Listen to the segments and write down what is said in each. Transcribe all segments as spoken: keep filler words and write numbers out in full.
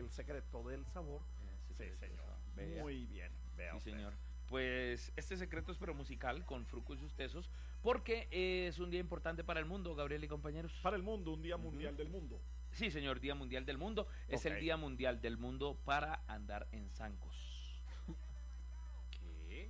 el secreto del sabor. Sí, Sí, señor. Vea. Muy bien. Vea Sí, usted. señor. Pues este secreto es pero musical con Frucos y sus tesos, porque es un día importante para el mundo, Gabriel y compañeros. Para el mundo, un día mundial del mundo. Sí, señor, Día Mundial del Mundo. Es Ok. el Día Mundial del Mundo para andar en zancos. ¿Qué?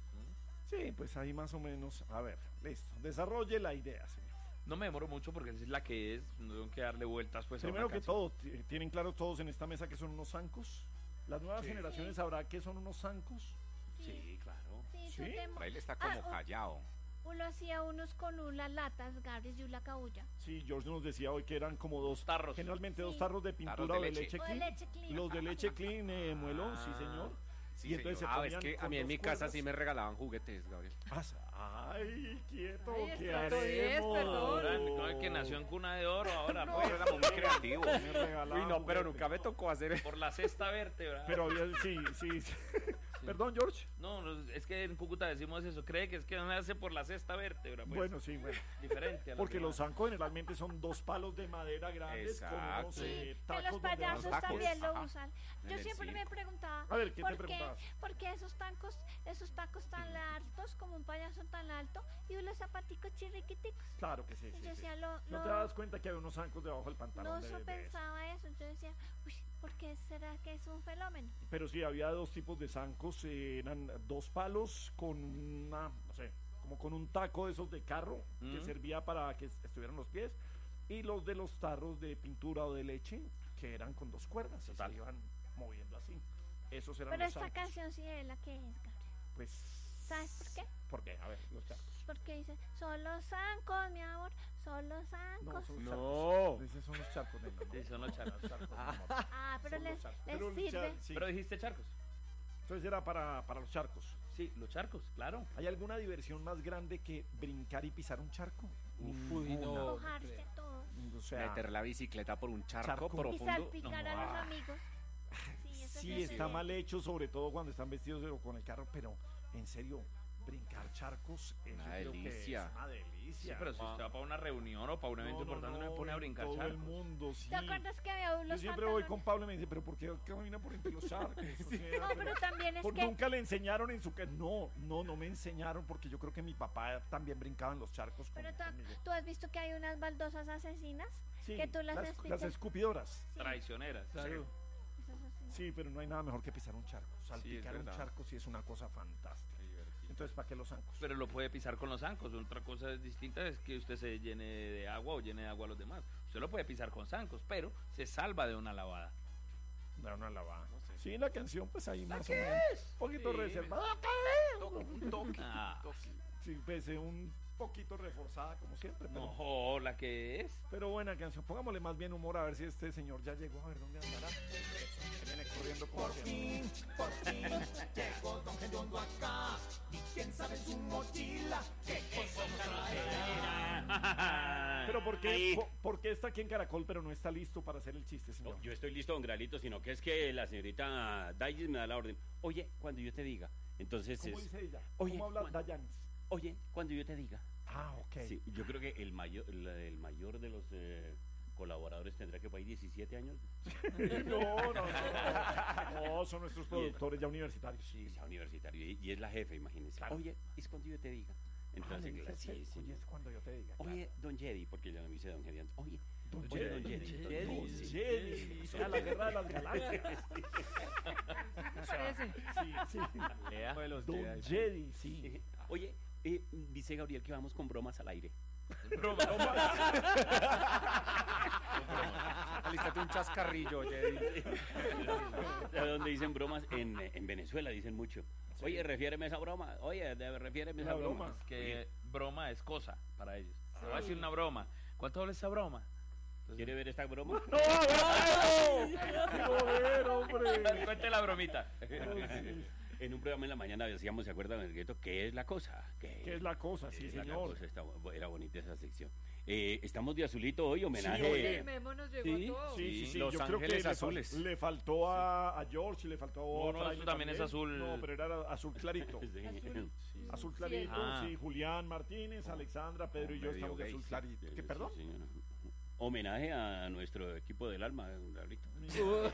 Sí, pues ahí más o menos. A ver, listo. Desarrolle la idea, señor. No me demoro mucho porque es la que es, no tengo que darle vueltas pues a Primero una que canción. todo, t- ¿tienen claros todos en esta mesa que son unos zancos? ¿Las nuevas Sí. generaciones Sí. sabrá qué son unos zancos? Sí, claro. Sí, ¿Sí? tú te- Por ahí le está como Ah, callado. uno hacía unos con unas latas, Gabriel, y una cabulla. Sí, George nos decía hoy que eran como dos Tarros. generalmente dos Sí. tarros de pintura Tarros de o de leche. leche O de clean. leche clean. Los de leche clean, eh, muelo, sí señor. Sí, y entonces señor. se Ah, es ponían que a con mí en dos mi casa cuerdas. sí me regalaban juguetes, Gabriel. Ah, ay, quieto, Ay, ¿qué estrato diez, haremos? perdón. Ahora, no, el que nació en cuna de oro ahora, No, pues, era muy creativo. Me regalaban Uy, no, pero juguetes. nunca me tocó hacer por la sexta vértebra. Pero había, sí, sí. sí. Perdón, George. No, no, es que en Cúcuta decimos eso, cree que es que nace por la sexta vértebra, pues. Bueno, sí, bueno. Diferente a las Porque los demás. zancos generalmente son dos palos de madera grandes con unos Exacto. eh, Que tacos los donde payasos van- tacos. también lo Ajá. usan. En Yo el siempre me circo. preguntaba, A ver, ¿qué te ¿por qué, preguntabas? por qué esos tacos, esos tacos tan altos, como un payaso tan alto, y unos zapaticos chirriquiticos? Claro que sí, Y sí, yo sí. decía, lo, ¿No lo- te das cuenta que había unos zancos debajo del pantalón? no de- so de eso? pensaba eso. Yo decía, uy, ¿por qué será que es un fenómeno? Pero sí, había dos tipos de zancos, eh, eran dos palos con una, no sé, como con un taco de esos de carro que Mm. servía para que est- estuvieran los pies, y los de los tarros de pintura o de leche que eran con dos cuerdas y Total. se iban moviendo así. Esos eran Pero los esta zancos. canción sí es la que es, Gabriel. Pues, ¿Sabes por qué? ¿por qué? A ver, los charcos. Porque dice, son los zancos, mi amor, son los No, zancos. son los No. charcos. Esos son los charcos, nena, no. Sí, son los charcos. Los charcos, mi amor. Ah, pero Son les, los charcos. les Pero los sirve. char- sí. Pero dijiste charcos. Entonces era para, para los charcos. Sí, los charcos, claro. ¿Hay alguna diversión más grande que brincar y pisar un charco? Uy, no. Mojarse todo. O sea, Meter la bicicleta por un charco, Charco. Y profundo. salpicar a los Ah. amigos. Sí, eso sí es está así. mal hecho, sobre todo cuando están vestidos de- con el carro, pero en serio, brincar charcos eso Una creo que delicia. es una Sí, delicia. pero si usted va para una reunión o para un evento importante, no, me pone a en brincar todo el charcos. mundo, sí. ¿Te acuerdas que había Yo los siempre voy con pantalones? Pablo y me dice, pero ¿por qué camina por entre los charcos? O sea, No, pero también es por- que nunca le enseñaron en su casa. No, no, no me enseñaron porque yo creo que mi papá también brincaba en los charcos con- Pero tú, conmigo. tú has visto que hay unas baldosas asesinas Sí, que tú las, las, escuchas- las escupidoras. Sí, Traicioneras. Claro. esas asesinas. Sí, pero no hay nada mejor que pisar un charco. Salpicar un verdad. charco sí es una cosa fantástica. Entonces, ¿para qué los zancos? Pero lo puede pisar con los zancos. Otra cosa distinta es que usted se llene de agua o llene de agua a los demás. Usted lo puede pisar con zancos, pero se salva de una lavada. Da una lavada. No sé. Sí, la canción, pues ahí más o qué menos. es? Un poquito Sí, reservada. Toque, un toque. Ah. un toque. Sí, pues eh, un poquito reforzada, como siempre. Pero, No, la que es. pero buena canción. Pongámosle más bien humor a ver si este señor ya llegó. A ver dónde andará. Eso, que viene corriendo como siempre. Por fin llegó Don Gediondo acá. Y quién sabe su mochila qué cosas traerá. Pero ¿por qué, Ahí. po- por qué está aquí en Caracol, pero no está listo para hacer el chiste, señor? No, yo estoy listo, don Gralito, sino que es que la señorita Dayis me da la orden. Oye, cuando yo te diga. Entonces ¿Cómo es, dice ella? Oye, ¿Cómo habla Juan. Dayanis? oye, cuando yo te diga. Ah, ok. Sí, yo creo que el mayor, el, el mayor de los eh, colaboradores tendrá que por ahí diecisiete años. No, no, no. No, son nuestros productores ya universitarios. Sí, sea universitario y, y es la jefe, imagínense. Claro. Oye, es cuando yo te diga. Ah, Entonces, le dice claro, sí, usted, sí. Oye, es cuando yo te diga. Oye, don Jedi, porque ya no me dice don Jedi antes. Oye, Don oye, don Jedi. Jedi. don Jedi. Don Jedi, sí. Jedi. O sea, la guerra de las galaxias. Me parece. Sí, sí. Lea. Don Jedi, sí. Oye, eh, dice Gabriel que vamos con bromas al aire. Broma. Alístate un chascarrillo, Jedi. ¿Sabes dónde dicen bromas? En, en Venezuela dicen mucho. Oye, refiéreme esa broma. Oye, de- refiéreme esa Una broma. broma. Que Oye, broma es cosa para ellos. Se va a decir una broma. ¿Cuánto vale esa broma? Entonces, ¿quiere ver esta broma? ¡No, ¡Quiero ver, hombre! Cuente la bromita. En un programa en la mañana decíamos, ¿se acuerdan del gueto? ¿Qué es la cosa? ¿Qué, ¿Qué es la cosa? qué Sí, es la señor. cosa? Está- era bonita esa sección. Eh, estamos de azulito hoy, homenaje. Sí, oye. El memo nos llegó Sí, todo. Sí, sí, sí. Los Yo creo que Ángeles le, fal- Azules. le faltó a, a George y le faltó a No, no, otra eso y también es azul. No, pero era azul clarito. Sí. Azul. Azul clarito, Ah. sí. Julián Martínez, Alexandra, Pedro y yo medio estamos de gay, azul sí. clarito. Sí, ¿Qué, sí, perdón? señora. Homenaje a nuestro equipo del alma, Gabrielito.